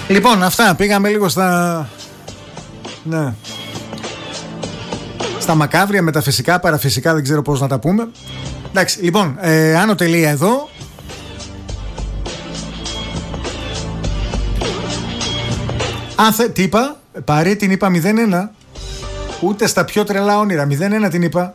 Λοιπόν, αυτά. Πήγαμε λίγο στα... Ναι. Στα μακάβρια, μεταφυσικά, παραφυσικά, δεν ξέρω πώς να τα πούμε. Εντάξει, λοιπόν, άνω τελεία εδώ. Τι είπα, Παρή την είπα 0-1. Ούτε στα πιο τρελά όνειρα, 0-1 την είπα.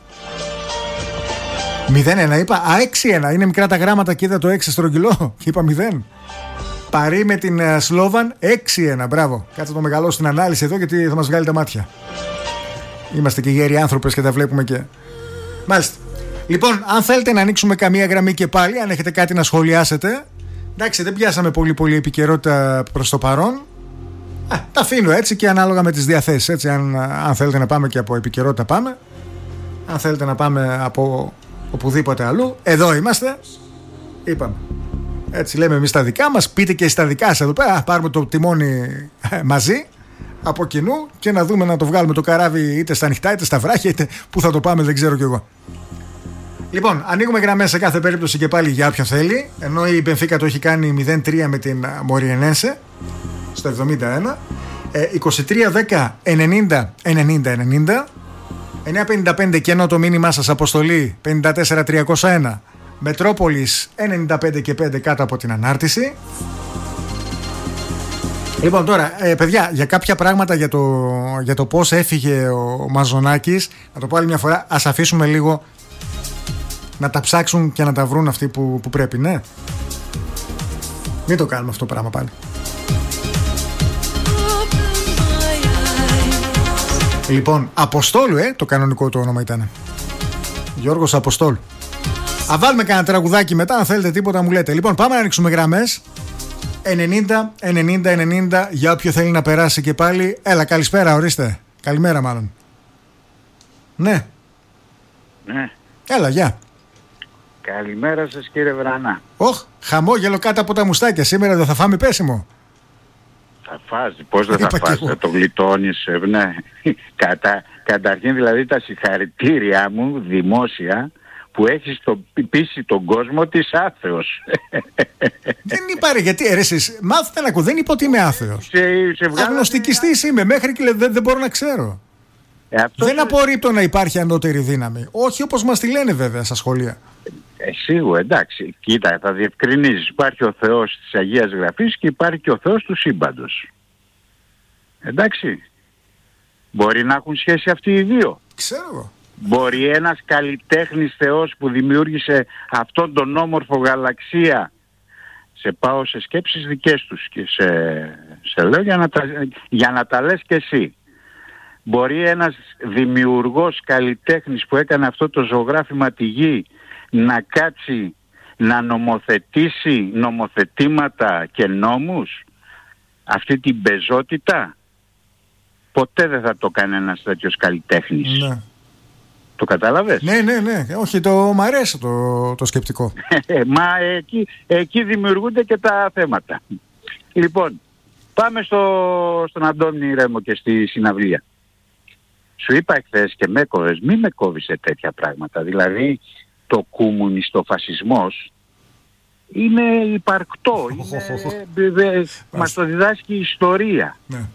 0-1 είπα, 6-1. Είναι μικρά τα γράμματα και είδα το 6 στρογγυλό και είπα 0. Παρή με την Σλόβαν 6-1, μπράβο. Κάτσε το μεγαλώσω στην ανάλυση εδώ γιατί θα μας βγάλει τα μάτια. Είμαστε και γέροι άνθρωπες και τα βλέπουμε και... Μάλιστα. Λοιπόν, αν θέλετε να ανοίξουμε καμία γραμμή και πάλι, αν έχετε κάτι να σχολιάσετε. Εντάξει, δεν πιάσαμε πολύ επικαιρότητα προς το παρόν. Τα αφήνω έτσι και ανάλογα με τις διαθέσεις. Έτσι, αν θέλετε να πάμε και από επικαιρότητα πάμε. Αν θέλετε να πάμε από οπουδήποτε αλλού, εδώ είμαστε. Είπαμε. Έτσι λέμε εμείς τα δικά μας. Πείτε και στα δικά σας εδώ πέρα. Πάρουμε το τιμόνι μαζί από κοινού και να δούμε να το βγάλουμε το καράβι είτε στα ανοιχτά είτε στα βράχια είτε που θα το πάμε, δεν ξέρω κι εγώ. Λοιπόν, ανοίγουμε γραμμές σε κάθε περίπτωση και πάλι για όποιον θέλει. Ενώ η Μπενφίκα το έχει κάνει 0-3 με την Μοριενένσε στο 71. 23-10 90-90-90. 955 και ενώ το μήνυμά σας αποστολή 54-301. Μετρόπολης 95 και 5 κάτω από την ανάρτηση. Λοιπόν, τώρα, παιδιά, για κάποια πράγματα για το πώς έφυγε ο Μαζονάκης, να το πω άλλη μια φορά, ας αφήσουμε λίγο να τα ψάξουν και να τα βρουν αυτοί που πρέπει, ναι. Μην το κάνουμε αυτό το πράγμα πάλι. Λοιπόν, Αποστόλου, το κανονικό του όνομα ήταν. Γιώργος Αποστόλου. Α, βάλουμε κανένα τραγουδάκι μετά, αν θέλετε τίποτα μου λέτε. Λοιπόν, πάμε να ανοίξουμε γραμμές. 90-90-90 για όποιο θέλει να περάσει και πάλι. Έλα, καλησπέρα, ορίστε. Καλημέρα μάλλον. Ναι. Ναι. Έλα, γεια. Καλημέρα σας κύριε Βρανά. Χαμόγελο κάτω από τα μουστάκια. Σήμερα δεν θα φάμε πέσιμο. Θα φάζει, πώς δεν θα φάζει, θα το γλιτώνεις, ναι. Καταρχήν δηλαδή τα συγχαρητήριά μου δημόσια που έχεις πείσει τον κόσμο ότι είσαι άθεος. Δεν είπα ρε, γιατί εσείς μάθετε να ακούω, δεν είπα ότι είμαι άθεος. Αγνωστικιστής είμαι, μέχρι και δεν μπορώ να ξέρω. Δεν απορρίπτω να υπάρχει ανώτερη δύναμη. Όχι όπως μας τη λένε βέβαια στα σχολεία. Σίγουρα, εντάξει. Κοίτα, θα διευκρινίζεις. Υπάρχει ο Θεός της Αγίας Γραφής και υπάρχει και ο Θεός του σύμπαντος. Εντάξει. Μπορεί να έχουν σχέση αυτοί οι δύο. Ξέρω. Μπορεί ένας καλλιτέχνης Θεός που δημιούργησε αυτόν τον όμορφο γαλαξία. Σε πάω σε σκέψεις δικές τους και σε λέω για να τα λες και εσύ. Μπορεί ένας δημιουργός καλλιτέχνης που έκανε αυτό το ζωγράφημα τη γη να κάτσει να νομοθετήσει νομοθετήματα και νόμους, αυτή την πεζότητα? Ποτέ δεν θα το κάνει ένας τέτοιος καλλιτέχνης. Ναι. Το κατάλαβες? Ναι. Όχι, μ' αρέσει το σκεπτικό. Μα εκεί δημιουργούνται και τα θέματα. Λοιπόν, πάμε στον Αντώνη Ρέμο και στη συναυλία. Σου είπα εχθές και με έκοβες, μη με κόβεις σε τέτοια πράγματα. Δηλαδή το κομμουνιστοφασισμός είναι υπαρκτό, μας το διδάσκει η ιστορία. Ναι.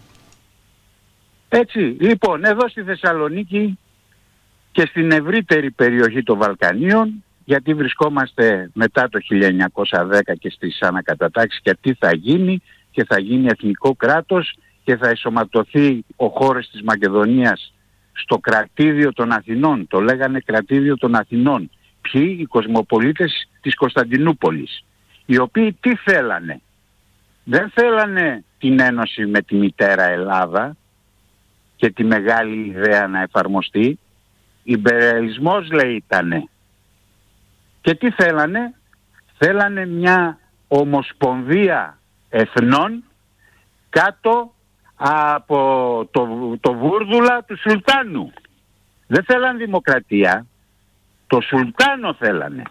Έτσι, λοιπόν, εδώ στη Θεσσαλονίκη και στην ευρύτερη περιοχή των Βαλκανίων, γιατί βρισκόμαστε μετά το 1910 και στις ανακατατάξεις και τι θα γίνει, και θα γίνει εθνικό κράτος και θα εσωματωθεί ο χώρος της Μακεδονίας στο κρατήδιο των Αθηνών. Το λέγανε κρατήδιο των Αθηνών. Ποιοι? Οι κοσμοπολίτες της Κωνσταντινούπολης, οι οποίοι τι θέλανε? Δεν θέλανε την ένωση με τη μητέρα Ελλάδα και τη μεγάλη ιδέα να εφαρμοστεί. Ιμπεριαλισμός λέει ήτανε. Και τι θέλανε? Θέλανε μια ομοσπονδία εθνών κάτω από το βούρδουλα του Σουλτάνου. Δεν θέλαν δημοκρατία, το Σουλτάνο θέλανε.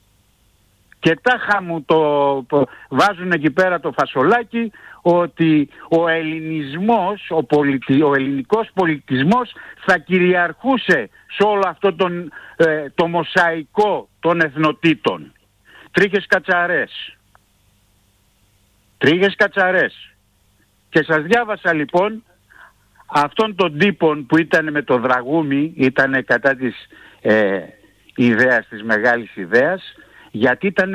Και τάχα μου βάζουν εκεί πέρα το φασολάκι ότι ο ελληνισμός, ο ελληνικός πολιτισμός θα κυριαρχούσε σε όλο αυτό το μοσαϊκό των εθνοτήτων. Τρίχες κατσαρές. Και σας διάβασα λοιπόν αυτόν τον τύπο που ήταν με το Δραγούμι, ήταν κατά της ιδέας, της μεγάλης ιδέας, γιατί ήταν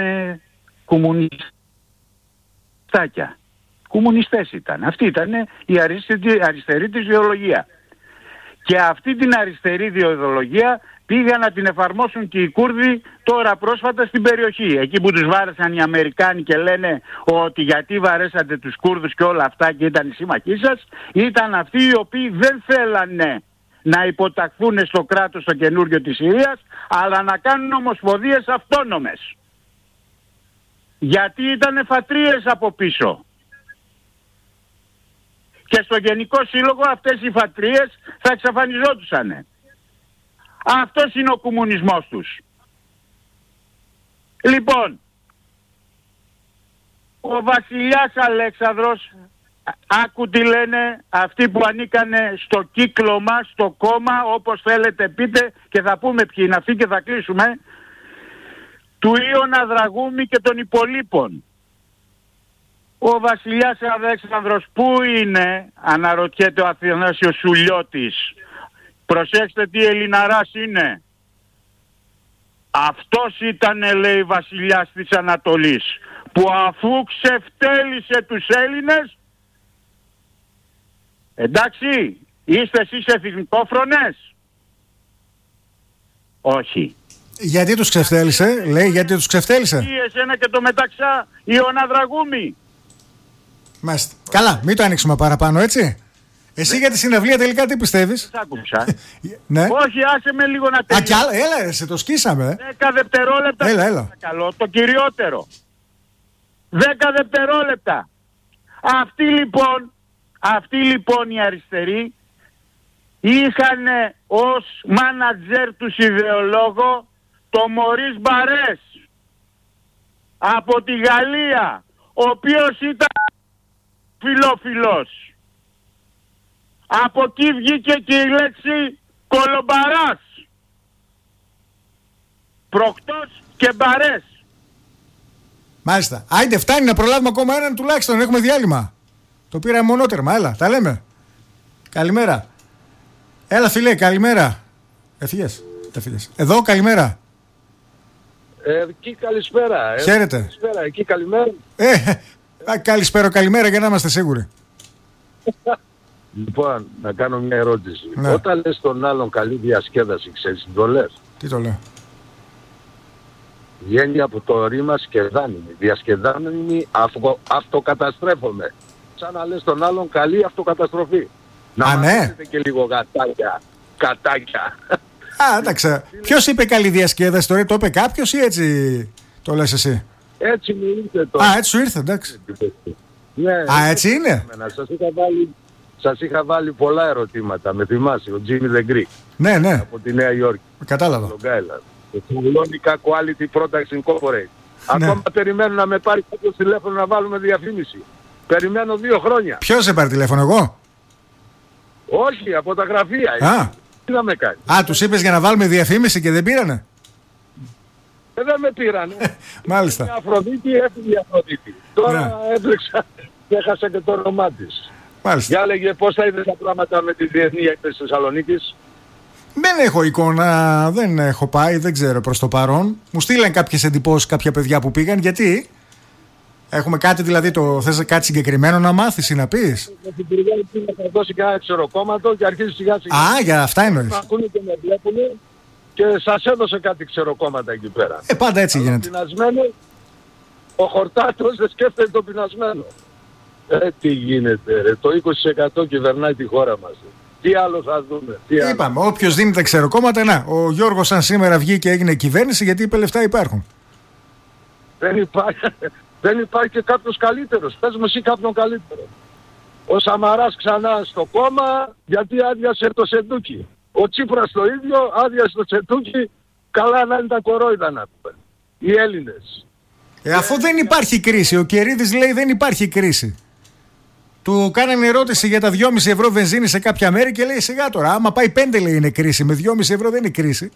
κομμουνιστάκια. Κομμουνιστές ήταν. Αυτή ήταν η αριστερή της ιδεολογία. Και αυτή την αριστερή ιδεολογία πήγαν να την εφαρμόσουν και οι Κούρδοι τώρα πρόσφατα στην περιοχή. Εκεί που τους βάρεσαν οι Αμερικάνοι και λένε ότι γιατί βαρέσατε τους Κούρδους και όλα αυτά και ήταν οι σύμμαχοί σας, ήταν αυτοί οι οποίοι δεν θέλανε να υποταχθούν στο κράτος το καινούριο της Συρίας, αλλά να κάνουν ομοσπονδίες αυτόνομες. Γιατί ήταν φατρίες από πίσω. Και στο Γενικό Σύλλογο αυτές οι φατρίες θα εξαφανιζόντουσαν. Αυτός είναι ο κομμουνισμός τους. Λοιπόν, ο βασιλιάς Αλέξανδρος, άκου τι λένε αυτοί που ανήκανε στο κύκλωμα, στο κόμμα, όπως θέλετε πείτε, και θα πούμε ποιοι είναι αυτοί και θα κλείσουμε, του Ιωνα Δραγούμη και των υπολείπων. Ο βασιλιάς Αλέξανδρος πού είναι, αναρωτιέται ο Αθανάσιος Σουλιώτης. Προσέξτε τι Ελληναράς είναι. Αυτός ήταν, λέει, βασιλιάς της Ανατολής, που αφού ξεφτέλησε τους Έλληνες, εντάξει, είστε εσείς εθνικόφρονες? Όχι. Γιατί τους ξεφτέλησε, λέει, γιατί τους ξεφτέλησε? Ή εσένα και το μεταξά Ιωνα Δραγούμη. Μάλιστα. Καλά, μην το ανοίξουμε παραπάνω, έτσι. Εσύ για τη συναυλία τελικά τι πιστεύεις? Δεν άκουσα. Ναι. Όχι, άσε με λίγο να τελειώσει. Α, κι έλα, σε το σκίσαμε. 10 δευτερόλεπτα. Έλα. Καλό, το κυριότερο. 10 δευτερόλεπτα. Αυτοί λοιπόν οι αριστεροί είχαν ως μάνατζερ τους ιδεολόγο το Μωρίς Μπαρές από τη Γαλλία, ο οποίος ήταν φιλόφιλος. Από εκεί βγήκε και η λέξη κολομπαράς. Προκτός και μπαρές. Μάλιστα. Άιντε, φτάνει να προλάβουμε ακόμα έναν τουλάχιστον. Έχουμε διάλειμμα. Το πήραμε μονότερμα. Έλα, τα λέμε. Καλημέρα. Έλα, φίλε, καλημέρα. Έφυγες. Εδώ, καλημέρα. Εκεί καλησπέρα. Χαίρετε. Καλησπέρα, εκεί καλημέρα. Καλημέρα για να είμαστε σίγουροι. Λοιπόν, να κάνω μια ερώτηση. Ναι. Όταν λες τον άλλον καλή διασκέδαση, ξέρεις τι το λες? Τι το λέω? Βγαίνει από το ρήμα σκεδάνιμη. Διασκεδάνιμη, αυτοκαταστρέφομαι. Σαν να λες τον άλλον καλή αυτοκαταστροφή. Να μάθετε και λίγο κατάκια. Α, εντάξει. Ποιος είπε καλή διασκέδαση τώρα, το είπε κάποιος ή έτσι το λες εσύ? Έτσι μου ήρθε τώρα. Α, έτσι σου ήρθε, εντάξει. Ναι, έτσι είναι. Σας είχα βάλει πολλά ερωτήματα. Με θυμάσαι, ο Τζίμι Δεγκρή. Ναι. Από τη Νέα Υόρκη. Κατάλαβα. Το Thessaloniki Quality Products Incorporated. Ακόμα περιμένω να με πάρει κάποιο τηλέφωνο να βάλουμε διαφήμιση. Περιμένω 2 χρόνια. Ποιος σε πάρει τηλέφωνο, εγώ? Όχι, από τα γραφεία. Τι να με κάνει? Α, τους είπες για να βάλουμε διαφήμιση και δεν πήρανε? Δεν με πήρανε. Μάλιστα. Η Αφροδίτη έφυγε η Αφροδίτη. Τώρα έτρεξα και έχασα και το όνομά της. Μάλιστα. Για λέγε πώς θα είδες τα πράγματα με τη Διεθνή Έκθεση Θεσσαλονίκης? Δεν έχω εικόνα, δεν έχω πάει, δεν ξέρω προς το παρόν. Μου στείλαν κάποιες εντυπώσεις κάποια παιδιά που πήγαν, γιατί? Έχουμε κάτι δηλαδή, θες κάτι συγκεκριμένο να μάθεις ή να πεις? Την πυρηγάλη θα δώσει κανένα ξεροκόμματο και αρχίζει σιγά σιγά. Α, για αυτά εννοείς? Να ακούνε και με βλέπουν και σας έδωσε κάτι ξεροκόμματα εκεί πέρα. Πάντα έτσι γίνεται. Ο Χορτάτος δεν σκέφτεται το πεινασμένο. Τι γίνεται ρε, το 20% κυβερνάει τη χώρα μας. Τι άλλο θα δούμε? Είπαμε, όποιος δίνει τα ξεροκόμματα, να. Ο Γιώργος σαν σήμερα βγήκε και έγινε κυβέρνηση, γιατί είπε λεφτά υπάρχουν. Δεν υπάρχει και κάποιος καλύτερος. Πες μου εσύ κάποιον καλύτερο. Ο Σαμαράς ξανά στο κόμμα, γιατί άδειασε το Σεντούκι. Ο Τσίπρας το ίδιο, άδειασε το Σεντούκι. Καλά να είναι τα κορόιδα να πούμε. Οι Έλληνες. Αφού δεν υπάρχει κρίση, ο Κερίδης λέει δεν υπάρχει κρίση. Του κάνανε ερώτηση για τα 2,5 ευρώ βενζίνη σε κάποια μέρη και λέει σιγά τώρα. Άμα πάει 5 λέει είναι κρίση. Με 2,5 ευρώ δεν είναι κρίση.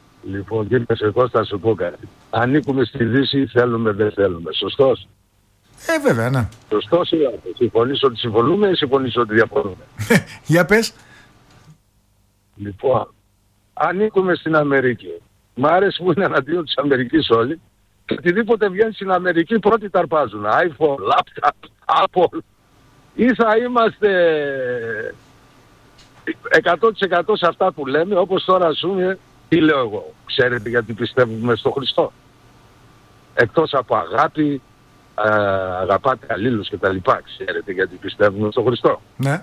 Λοιπόν, κύριε Κώστα, θα σου πω κάτι. Ανήκουμε στη Δύση, θέλουμε δεν θέλουμε. Σωστός? Βέβαια, ναι. Σωστός ή λάθος? Συμφωνείς ότι συμφωνούμε ή συμφωνείς ότι διαφωνούμε? Για πες. Λοιπόν, ανήκουμε στην Αμερική. Μ' άρεσε που είναι εναντίον της Αμερικής όλοι. Και οτιδήποτε βγαίνει στην Αμερική πρώτοι ταρπάζουν. iPhone, laptop, Apple. Ή θα είμαστε 100% σε αυτά που λέμε, όπως τώρα ας πούμε, τι λέω εγώ. Ξέρετε γιατί πιστεύουμε στο Χριστό? Εκτός από αγάπη, αγαπάτε αλλήλους και τα λοιπά. Ξέρετε γιατί πιστεύουμε στο Χριστό? Ναι.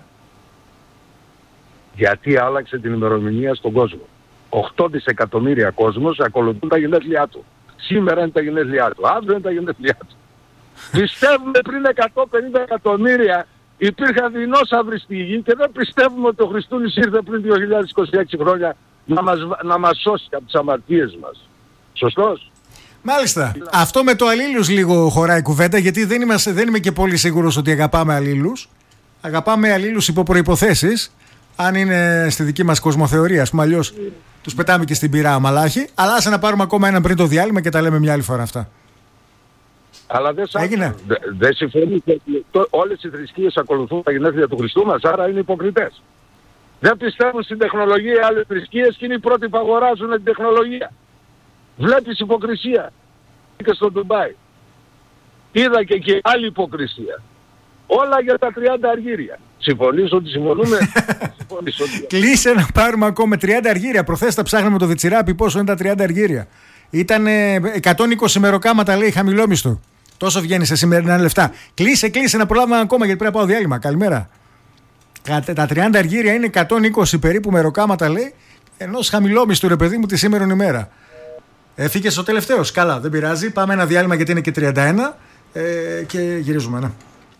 Γιατί άλλαξε την ημερομηνία στον κόσμο. 8 δισεκατομμύρια κόσμος ακολουθούν τα γενέθλιά του. Σήμερα είναι τα γενέθλιά του, αύριο είναι τα γενέθλιά του. Πιστεύουμε πριν 150 εκατομμύρια υπήρχαν δεινόσαυροι στη γη και δεν πιστεύουμε ότι ο Χριστούνης ήρθε πριν 2026 χρόνια να μας σώσει από τις αμαρτίες μας. Σωστός? Μάλιστα. Αυτό με το αλλήλους λίγο χωράει κουβέντα, γιατί δεν είμαι και πολύ σίγουρος ότι αγαπάμε αλλήλους. Αγαπάμε αλλήλους υπό προϋποθέσεις, αν είναι στη δική μας κοσμοθεωρία, ας πούμε, αλλιώς τους πετάμε και στην πυρά αμαλάχη. Αλλά άσε να πάρουμε ακόμα έναν πριν το διάλειμμα και τα λέμε μια άλλη φορά αυτά. Αλλά δεν συμφωνεί ότι όλες οι θρησκείες ακολουθούν τα γενέθλια του Χριστού μας, άρα είναι υποκριτές. Δεν πιστεύουν στην τεχνολογία άλλες θρησκείες και είναι οι πρώτοι που αγοράζουν την τεχνολογία. Βλέπεις υποκρισία. Και στο Ντουμπάι. Είδα και εκεί άλλη υποκρισία. Όλα για τα 30 αργύρια. Συμφωνείς ότι συμφωνούμε? Κλείσε να πάρουμε ακόμα 30 αργύρια. Προχθές τα ψάχναμε το Διτσιράπι πόσο είναι τα 30 αργύρια. Ήταν 120 μεροκάματα, λέει, χαμηλόμισθο. Τόσο βγαίνει σε σημερινά λεφτά. Κλείσε να προλάβουμε ακόμα γιατί πρέπει να πάω διάλειμμα. Καλημέρα. Τα 30 αργύρια είναι 120 περίπου μεροκάματα, λέει, ενός χαμηλόμισθου, ρε παιδί μου, τη σήμερον ημέρα. Έφυγε ο τελευταίος. Καλά, δεν πειράζει. Πάμε ένα διάλειμμα γιατί είναι και 31 και γυρίζουμε. Ναι.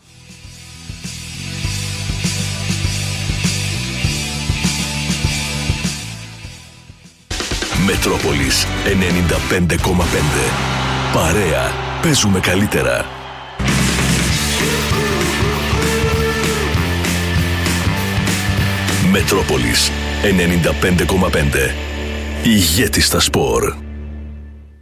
Μετρόπολης 95,5. Παρέα. Παίζουμε καλύτερα. Μετρόπολης 95,5. Ηγέτη στα σπορ.